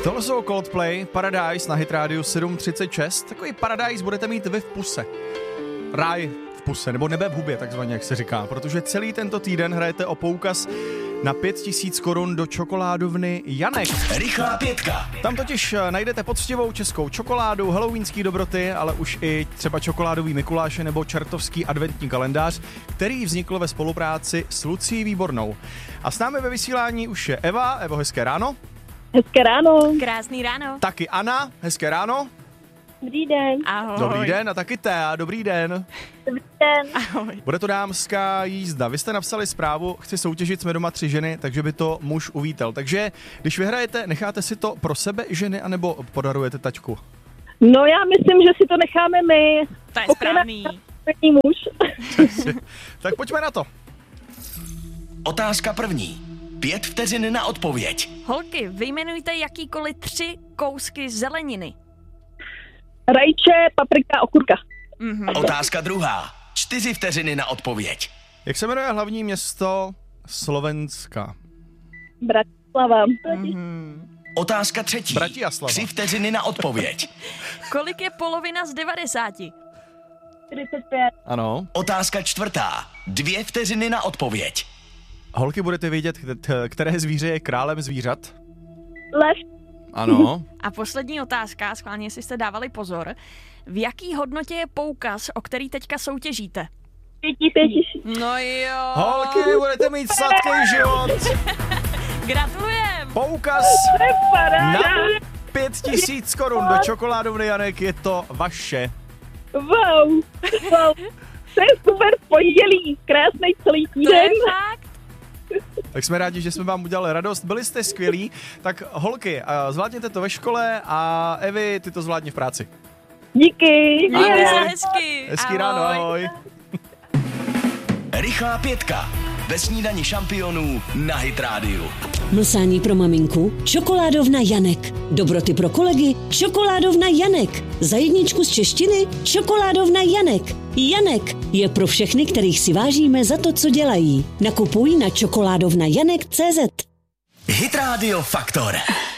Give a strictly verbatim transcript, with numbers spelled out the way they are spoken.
Tohle jsou Coldplay, Paradise na Hit Radio sedm třicet šest. Takový Paradise budete mít vy v puse. Ráj v puse, nebo nebe v hubě, takzvaně, jak se říká. Protože celý tento týden hrajete o poukaz na pět tisíc korun do čokoládovny Janek. Rychlá pětka. Tam totiž najdete poctivou českou čokoládu, halloweenský dobroty, ale už i třeba čokoládový Mikuláše nebo čertovský adventní kalendář, který vznikl ve spolupráci s Lucí Výbornou. A s námi ve vysílání už je Eva. Evo, hezké ráno. Hezké ráno. Krásný ráno. Taky Anna, hezké ráno. Dobrý den. Ahoj. Dobrý den a taky Thea, dobrý den. Dobrý den. Ahoj. Bude to dámská jízda. Vy jste napsali zprávu, chci soutěžit, jsme doma tři ženy, takže by to muž uvítal. Takže když vyhrajete, necháte si to pro sebe ženy, anebo podarujete taťku? No já myslím, že si to necháme my. To je Pokud správný. není muž. Tak pojďme na to. Otázka první. Pět vteřin na odpověď. Holky, vyjmenujte jakýkoliv tři kousky zeleniny. Rajče, paprika, okurka. Mhm. Otázka druhá. Čtyři vteřiny na odpověď. Jak se jmenuje hlavní město Slovenska? Bratislava. Mhm. Otázka třetí. Bratislava. Tři vteřiny na odpověď. Kolik je polovina z devadesáti? čtyřicet pět. Ano. Otázka čtvrtá. Dvě vteřiny na odpověď. Holky, budete vědět, které zvíře je králem zvířat? Lev. Ano. A poslední otázka, schválně si jste dávali pozor. V jaký hodnotě je poukaz, o který teďka soutěžíte? Pět tisíc. No jo. Holky, budete mít sladký život. Gratulujem. Poukaz na pět tisíc korun do čokoládovny Janek, je to vaše. Wow. Wow. To je super pondělí. Krásný celý To je týden. fakt. Tak jsme rádi, že jsme vám udělali radost, byli jste skvělí. Tak holky, zvládněte to ve škole a Evi, ty to zvládni v práci. Díky. Mějte se Ahoj. hezky. Hezký ráno, ahoj. Rychlá pětka. Ve snídani šampionů na Hit Radio. Mlsání pro maminku? Čokoládovna Janek. Dobroty pro kolegy? Čokoládovna Janek. Za jedničku z češtiny? Čokoládovna Janek. Janek je pro všechny, kterých si vážíme za to, co dělají. Nakupuj na čokoládovna janek tečka cé zet. Hit Radio Faktor.